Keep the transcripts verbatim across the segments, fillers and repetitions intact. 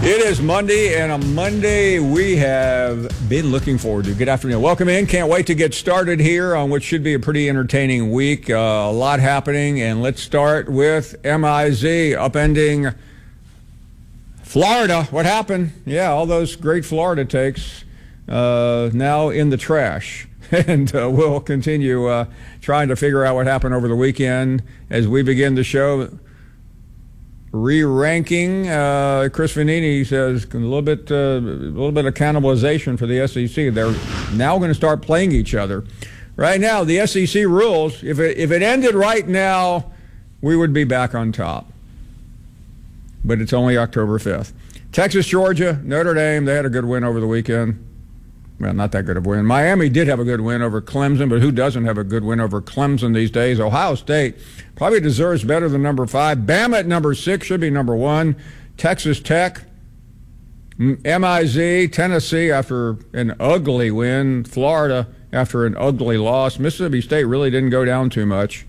It is Monday, and on Monday we have been looking forward to. Good afternoon. Welcome in. Can't wait to get started here on what should be a pretty entertaining week. Uh, a lot happening, and let's start with M I Z upending Florida. What happened? Yeah, all those great Florida takes uh, now in the trash. And uh, we'll continue uh, trying to figure out what happened over the weekend as we begin the show. Re-ranking, uh, Chris Vanini says a little bit, uh, a little bit of cannibalization for the S E C. They're now going to start playing each other. Right now, the S E C rules. If it if it ended right now, we would be back on top. But it's only October fifth. Texas, Georgia, Notre Dame. They had a good win over the weekend. Well, not that good of a win. Miami did have a good win over Clemson, but who doesn't have a good win over Clemson these days? Ohio State probably deserves better than number five. Bama at number six should be number one. Texas Tech, M I Z, Tennessee after an ugly win. Florida after an ugly loss. Mississippi State really didn't go down too much.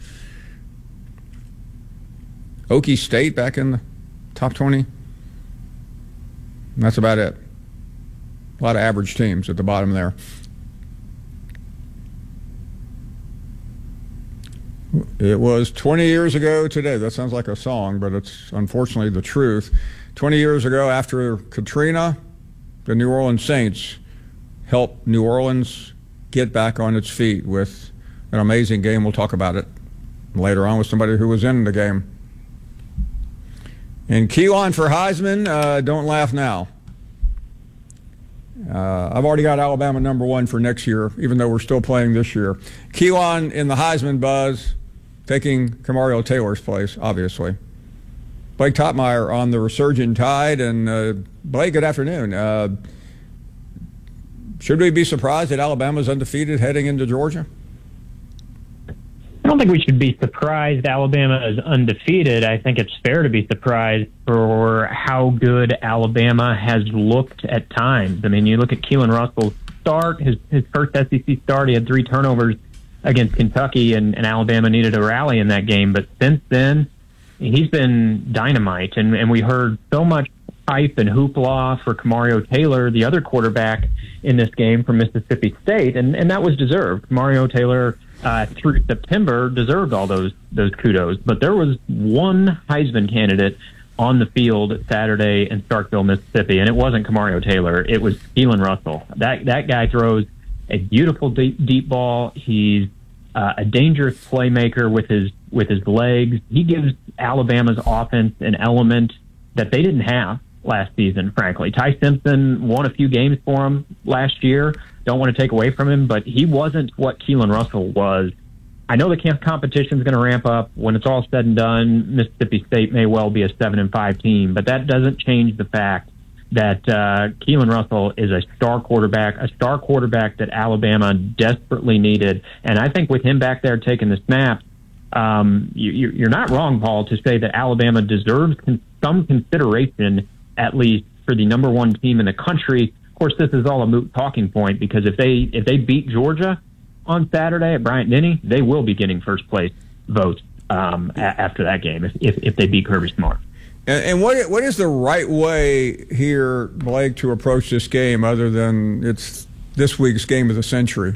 Okie State back in the top twenty. That's about it. A lot of average teams at the bottom there. It was twenty years ago today. That sounds like a song, but it's unfortunately the truth. twenty years ago, after Katrina, the New Orleans Saints helped New Orleans get back on its feet with an amazing game. We'll talk about it later on with somebody who was in the game. And Keelan for Heisman, uh, don't laugh now. Uh, I've already got Alabama number one for next year, even though we're still playing this year. Keelan in the Heisman buzz, taking Kamario Taylor's place, obviously. Blake Topmeyer on the resurgent tide. And uh, Blake, good afternoon. Uh, should we be surprised that Alabama's undefeated heading into Georgia? I don't think we should be surprised Alabama is undefeated. I think it's fair to be surprised for how good Alabama has looked at times. I mean, you look at Keelan Russell's start, his, his first S E C start, he had three turnovers against Kentucky, and, and Alabama needed a rally in that game. But since then, he's been dynamite, and, and we heard so much hype and hoopla for Kamario Taylor, the other quarterback in this game from Mississippi State, and, and that was deserved. Kamario Taylor, Uh, through September, deserved all those those kudos. But there was one Heisman candidate on the field Saturday in Starkville, Mississippi, and it wasn't Kamario Taylor. It was Keelan Russell. That that guy throws a beautiful deep, deep ball. He's uh, a dangerous playmaker with his with his legs. He gives Alabama's offense an element that they didn't have last season, frankly. Ty Simpson won a few games for him last year. Don't want to take away from him, but he wasn't what Keelan Russell was. I know the camp competition is going to ramp up. When it's all said and done, Mississippi State may well be a seven and five team, but that doesn't change the fact that uh, Keelan Russell is a star quarterback, a star quarterback that Alabama desperately needed. And I think with him back there taking the snaps, um, you, you're not wrong, Paul, to say that Alabama deserves con- some consideration, at least for the number one team in the country. Of course, this is all a moot talking point, because if they if they beat Georgia on Saturday at Bryant-Denny, they will be getting first place votes um, a- after that game if, if if they beat Kirby Smart. And, and what what is the right way here, Blake, to approach this game other than it's this week's game of the century?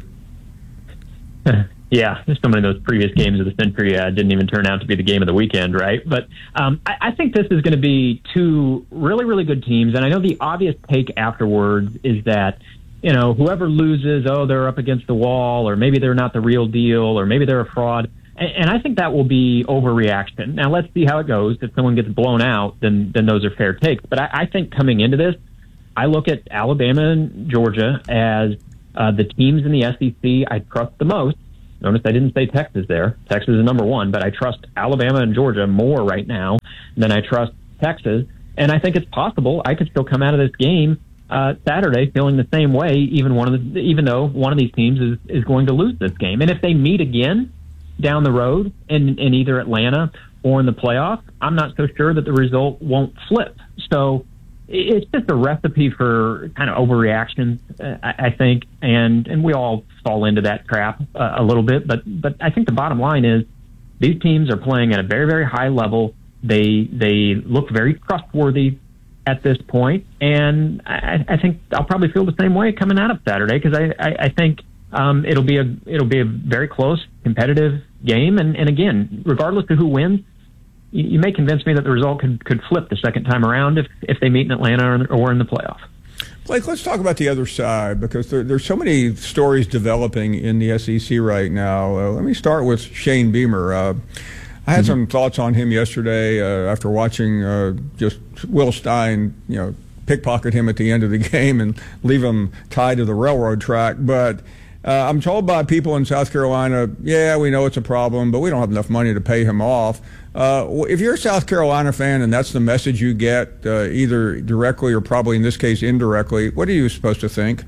Yeah, so many of those previous games of the century uh, didn't even turn out to be the game of the weekend, right? But um, I, I think this is going to be two really, really good teams. And I know the obvious take afterwards is that, you know, whoever loses, oh, they're up against the wall, or maybe they're not the real deal, or maybe they're a fraud. And, and I think that will be overreaction. Now, let's see how it goes. If someone gets blown out, then then those are fair takes. But I, I think coming into this, I look at Alabama and Georgia as uh, the teams in the S E C I trust the most. Notice I didn't say Texas there. Texas is number one, but I trust Alabama and Georgia more right now than I trust Texas. And I think it's possible I could still come out of this game uh, Saturday feeling the same way, even one of the, even though one of these teams is, is going to lose this game. And if they meet again down the road in, in either Atlanta or in the playoffs, I'm not so sure that the result won't flip. So it's just a recipe for kind of overreaction, uh, I, I think, and and we all fall into that trap uh, a little bit. But but I think the bottom line is these teams are playing at a very, very high level. They they look very trustworthy at this point, and I, I think I'll probably feel the same way coming out of Saturday because I, I, I think um, it'll be a it'll be a very close, competitive game. And, and again, regardless of who wins, you, you may convince me that the result could could flip the second time around if, if they meet in Atlanta or, or in the playoff. Blake, let's talk about the other side because there, there's so many stories developing in the S E C right now. Uh, let me start with Shane Beamer. Uh, I had mm-hmm. some thoughts on him yesterday uh, after watching uh, just Will Stein, you know, pickpocket him at the end of the game and leave him tied to the railroad track. But uh, I'm told by people in South Carolina, yeah, we know it's a problem, but we don't have enough money to pay him off. Uh, if you're a South Carolina fan and that's the message you get, uh, either directly or probably in this case indirectly, what are you supposed to think?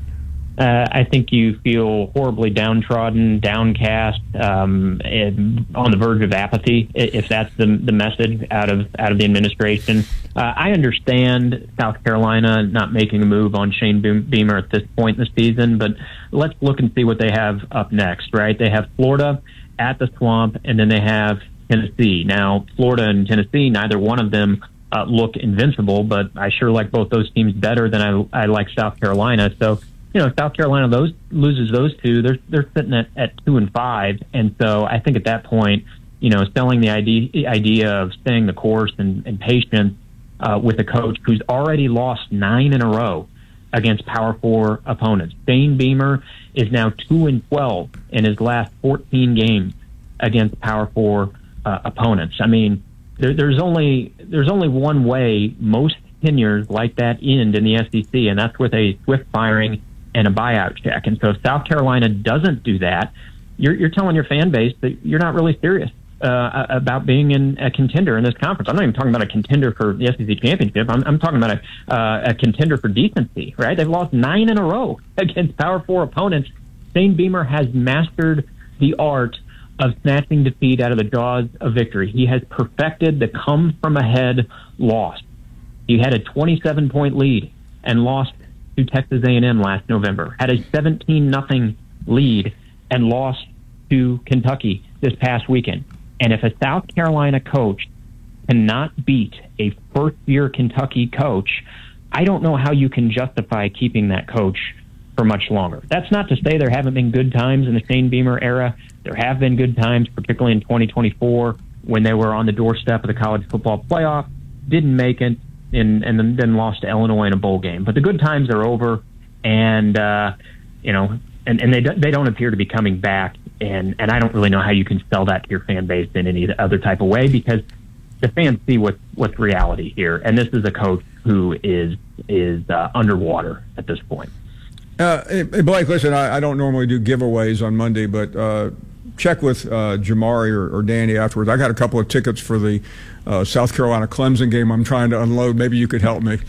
Uh, I think you feel horribly downtrodden, downcast, um, and on the verge of apathy, if that's the the message out of out of the administration. Uh, I understand South Carolina not making a move on Shane Beamer at this point in the season, but let's look and see what they have up next, right? They have Florida at the Swamp, and then they have Tennessee. Now, Florida and Tennessee, neither one of them uh, look invincible, but I sure like both those teams better than I, I like South Carolina. So, you know, South Carolina those loses those two, they're they're sitting at, at two and five, and so I think at that point, you know, selling the idea idea of staying the course and, and patience uh, with a coach who's already lost nine in a row against Power Four opponents. Shane Beamer is now two and twelve in his last fourteen games against Power Four uh, opponents. I mean, there, there's only there's only one way most tenures like that end in the S E C, and that's with a swift firing and a buyout check. And so if South Carolina doesn't do that, you're, you're telling your fan base that you're not really serious uh, about being in a contender in this conference. I'm not even talking about a contender for the S E C championship. I'm, I'm talking about a, uh, a contender for decency, right? They've lost nine in a row against Power Four opponents. Shane Beamer has mastered the art of snatching defeat out of the jaws of victory. He has perfected the come from ahead loss. He had a twenty-seven point lead and lost to Texas A and M last November, had a seventeen nothing lead and lost to Kentucky this past weekend. And if a South Carolina coach cannot beat a first-year Kentucky coach, I don't know how you can justify keeping that coach for much longer. That's not to say there haven't been good times in the Shane Beamer era. There have been good times, particularly in twenty twenty-four when they were on the doorstep of the college football playoff, didn't make it, and, and then lost to Illinois in a bowl game. But the good times are over, and uh, you know, and, and they they don't appear to be coming back. And, and I don't really know how you can sell that to your fan base in any other type of way, because the fans see what what's reality here, and this is a coach who is is uh, underwater at this point. Uh, hey, Blake, listen, I, I don't normally do giveaways on Monday, but uh, check with uh, Jamari or, or Danny afterwards. I got a couple of tickets for the uh, South Carolina Clemson game I'm trying to unload. Maybe you could help me.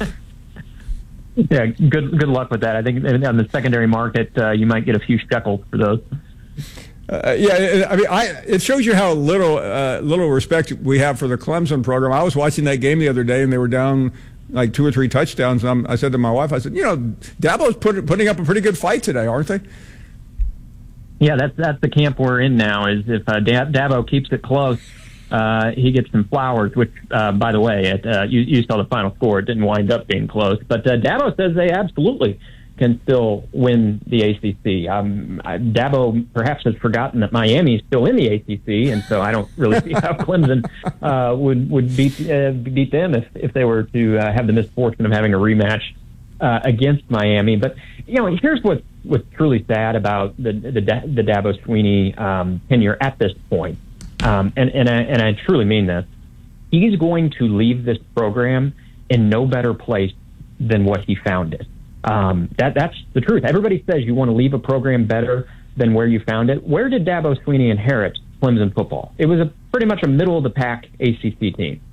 Yeah, good good luck with that. I think on the secondary market, uh, you might get a few shekels for those. Uh, yeah, I mean, I, it shows you how little uh, little respect we have for the Clemson program. I was watching that game the other day, and they were down like two or three touchdowns. And I'm, I said to my wife, I said, you know, Dabo's put, putting up a pretty good fight today, aren't they? Yeah, that's that's the camp we're in now. Is if uh, Dabo keeps it close, uh, he gets some flowers. Which, uh, by the way, it, uh, you, you saw the final score; it didn't wind up being close. But uh, Dabo says they absolutely can still win the A C C. Um, Dabo perhaps has forgotten that Miami is still in the A C C, and so I don't really see how Clemson uh, would would beat uh, beat them if, if they were to uh, have the misfortune of having a rematch uh, against Miami. But you know, here's what what's truly sad about the the, the Dabo Swinney um, tenure at this point, um, and and I, and I truly mean this. He's going to leave this program in no better place than what he found it. Um, that that's the truth. Everybody says you want to leave a program better than where you found it. Where did Dabo Swinney inherit Clemson football? It was a pretty much a middle of the pack A C C team.